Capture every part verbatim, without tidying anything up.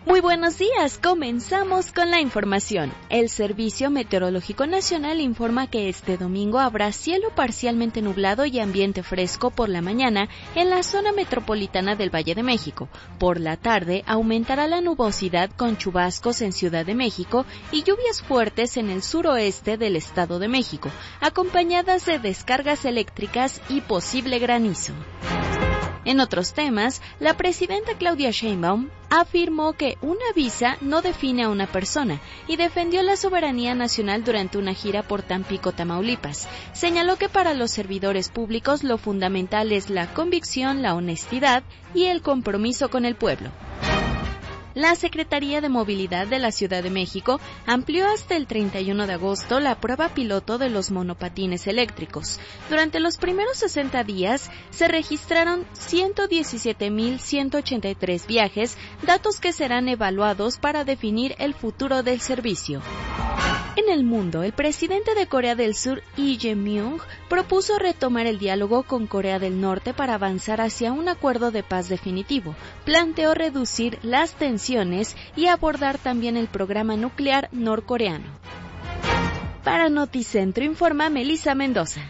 Muy buenos días, comenzamos con la información. El Servicio Meteorológico Nacional informa que este domingo habrá cielo parcialmente nublado y ambiente fresco por la mañana en la zona metropolitana del Valle de México. Por la tarde aumentará la nubosidad con chubascos en Ciudad de México y lluvias fuertes en el suroeste del Estado de México, acompañadas de descargas eléctricas y posible granizo. En otros temas, la presidenta Claudia Sheinbaum afirmó que una visa no define a una persona y defendió la soberanía nacional durante una gira por Tampico, Tamaulipas. Señaló que para los servidores públicos lo fundamental es la convicción, la honestidad y el compromiso con el pueblo. La Secretaría de Movilidad de la Ciudad de México amplió hasta el treinta y uno de agosto la prueba piloto de los monopatines eléctricos. Durante los primeros sesenta días se registraron ciento diecisiete mil ciento ochenta y tres viajes, datos que serán evaluados para definir el futuro del servicio. En el mundo, el presidente de Corea del Sur, Lee Jae-myung, propuso retomar el diálogo con Corea del Norte para avanzar hacia un acuerdo de paz definitivo. Planteó reducir las tensiones y abordar también el programa nuclear norcoreano. Para Noticentro informa Melissa Mendoza.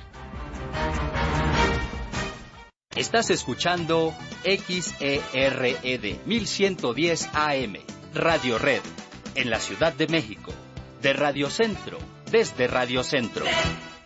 Estás escuchando X E R E D mil ciento diez A M, Radio Red, en la Ciudad de México. De Radio Centro, desde Radio Centro.